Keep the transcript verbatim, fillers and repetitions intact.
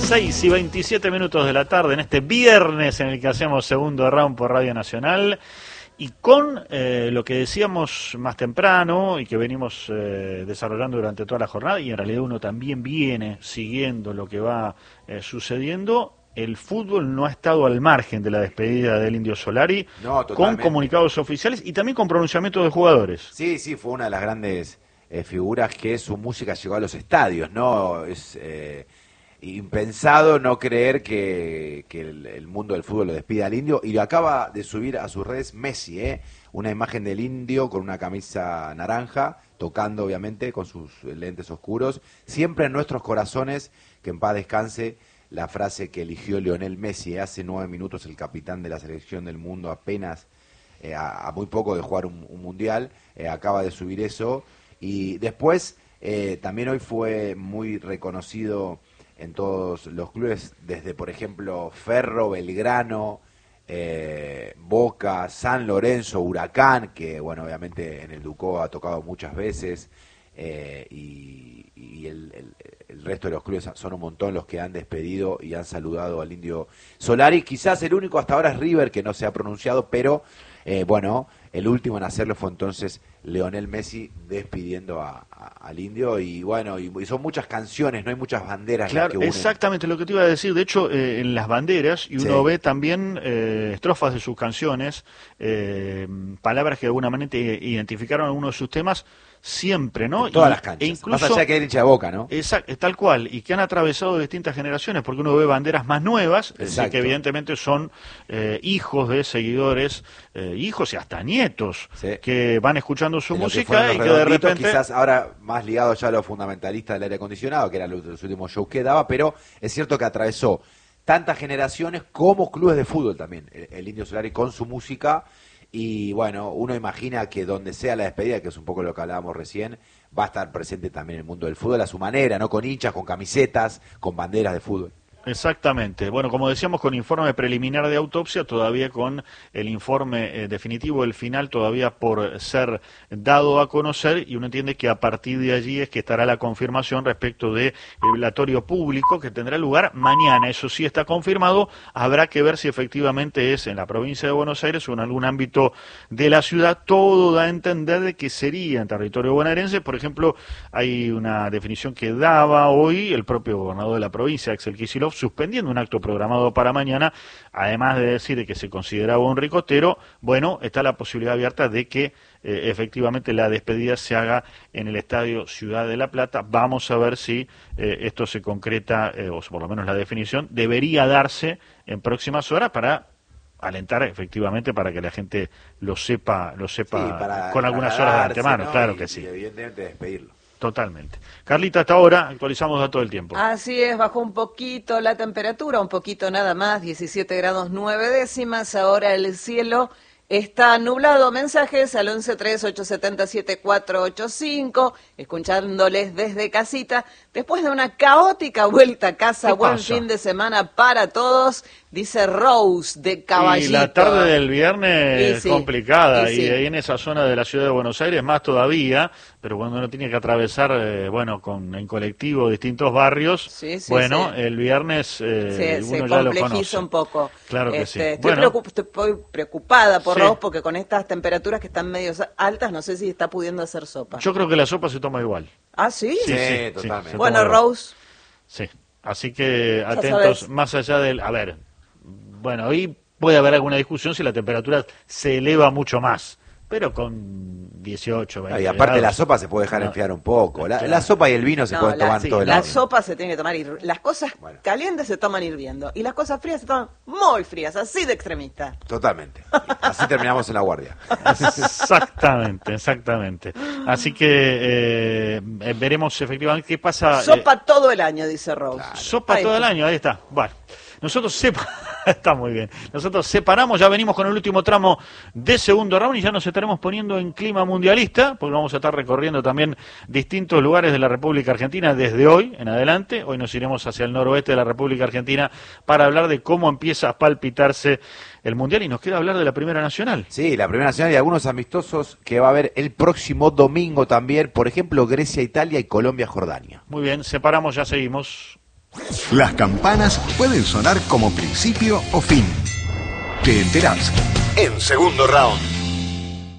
seis y veintisiete minutos de la tarde en este viernes en el que hacemos segundo round por Radio Nacional y con eh, lo que decíamos más temprano y que venimos eh, desarrollando durante toda la jornada, y en realidad uno también viene siguiendo lo que va eh, sucediendo. El fútbol no ha estado al margen de la despedida del Indio Solari, no, con comunicados oficiales y también con pronunciamientos de jugadores. Sí, sí, fue una de las grandes eh, figuras que su música llegó a los estadios, ¿no? Es eh, impensado no creer que, que el, el mundo del fútbol lo despida al Indio, y lo acaba de subir a sus redes Messi, ¿eh? Una imagen del Indio con una camisa naranja, tocando obviamente con sus lentes oscuros, siempre en nuestros corazones, que en paz descanse. La frase que eligió Lionel Messi, ¿eh? Hace nueve minutos, el capitán de la selección del mundo, apenas eh, a, a muy poco de jugar un, un mundial, eh, acaba de subir eso. Y después, eh, también hoy fue muy reconocido en todos los clubes, desde por ejemplo Ferro, Belgrano, eh, Boca, San Lorenzo, Huracán, que bueno, obviamente en el Ducó ha tocado muchas veces, eh, y, y el, el, el resto de los clubes son un montón los que han despedido y han saludado al Indio Solari. Quizás el único hasta ahora es River, que no se ha pronunciado, pero eh, bueno, el último en hacerlo fue entonces Lionel Messi despidiendo a, a, al Indio, y bueno, y, y son muchas canciones, no hay muchas banderas. Claro, las que unen. Exactamente lo que te iba a decir. De hecho, eh, en las banderas, y uno Sí. ve también eh, estrofas de sus canciones, eh, palabras que de alguna manera identificaron algunos de sus temas, siempre, ¿no? En todas y, las canchas, e incluso, más allá de que era hincha de Boca, ¿no? Exacto, tal cual, y que han atravesado distintas generaciones, porque uno ve banderas más nuevas, es decir, que evidentemente son eh, hijos de seguidores, eh, hijos y hasta nietos, Sí. que van escuchando su De música que y que de repente... quizás ahora más ligado ya a los fundamentalistas del aire acondicionado, que eran los, los últimos shows que daba, pero es cierto que atravesó tantas generaciones como clubes de fútbol también, el, el Indio Solari con su música. Y bueno, uno imagina que donde sea la despedida, que es un poco lo que hablábamos recién, va a estar presente también el mundo del fútbol a su manera, ¿no? Con hinchas, con camisetas, con banderas de fútbol. Exactamente. Bueno, como decíamos, con informe preliminar de autopsia, todavía con el informe eh, definitivo, el final todavía por ser dado a conocer, y uno entiende que a partir de allí es que estará la confirmación respecto de el velatorio público que tendrá lugar mañana. Eso sí está confirmado, habrá que ver si efectivamente es en la provincia de Buenos Aires o en algún ámbito de la ciudad. Todo da a entender de que sería en territorio bonaerense. Por ejemplo, hay una definición que daba hoy el propio gobernador de la provincia, Axel Kicillof, suspendiendo un acto programado para mañana, además de decir que se consideraba un ricotero. Bueno, está la posibilidad abierta de que eh, efectivamente la despedida se haga en el Estadio Ciudad de la Plata. Vamos a ver si eh, esto se concreta, eh, o por lo menos la definición debería darse en próximas horas para alentar efectivamente para que la gente lo sepa, lo sepa Sí, para, con algunas para horas de darse, antemano, ¿no? claro y, que sí. Y evidentemente despedirlo. Totalmente. Carlita, hasta ahora actualizamos datos todo el tiempo. Así es, bajó un poquito la temperatura, un poquito nada más, diecisiete grados nueve décimas. Ahora el cielo está nublado. Mensajes al once tres ocho siete cero siete cuatro ocho cinco, escuchándoles desde casita. Después de una caótica vuelta a casa, buen pasa? fin de semana para todos, dice Rose de Caballito. Y la tarde del viernes Y es sí, complicada, y y, sí. ahí en esa zona de la ciudad de Buenos Aires más todavía, pero cuando uno tiene que atravesar, eh, bueno, con en colectivo distintos barrios, Sí, sí, bueno, sí. el viernes eh, Se, se uno ya lo complejiza conoce. un poco. Claro que Este, sí. Estoy, Bueno. preocup- estoy preocupada por Sí. Rose porque con estas temperaturas que están medio altas, no sé si está pudiendo hacer sopa. Yo creo que la sopa se toma igual. ¿Ah, sí? Sí, Sí, sí, totalmente. se Bueno, toma igual. Rose, Sí, así que Ya atentos, sabes. más allá del... A ver, bueno, ahí puede haber alguna discusión si la temperatura se eleva mucho más, pero con dieciocho, veinte Y aparte grados, la sopa se puede dejar no. enfriar un poco. La, Claro. la sopa y el vino se no, pueden la, tomar sí, todo el la año. sopa se tiene que tomar, ir- las cosas Bueno. calientes se toman hirviendo y las cosas frías se toman muy frías, así de extremista. Totalmente. Así terminamos en la guardia. Exactamente, exactamente. Así que eh, eh, veremos efectivamente qué pasa. Sopa eh, todo el año, dice Rose. sopa Ahí todo el está. año, ahí está. Bueno, nosotros sepa está muy bien. Nosotros separamos, ya venimos con el último tramo de segundo round y ya nos estaremos poniendo en clima mundialista, porque vamos a estar recorriendo también distintos lugares de la República Argentina desde hoy en adelante. Hoy nos iremos hacia el noroeste de la República Argentina para hablar de cómo empieza a palpitarse el mundial, y nos queda hablar de la Primera Nacional. Sí, la Primera Nacional y algunos amistosos que va a haber el próximo domingo también. Por ejemplo, Grecia, Italia y Colombia, Jordania. Muy bien, separamos, ya seguimos. Las campanas pueden sonar como principio o fin. Te enterás en Segundo Round.